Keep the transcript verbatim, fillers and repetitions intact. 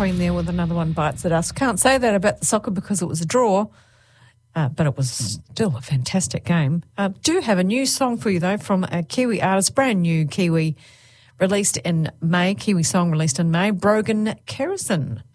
Queen there with Another One Bites at Us. Can't say that about the soccer because it was a draw, uh, but it was still a fantastic game. Uh, do have a new song for you, though, from a Kiwi artist, brand new Kiwi, released in May, Kiwi song released in May, Brogan Kerrison.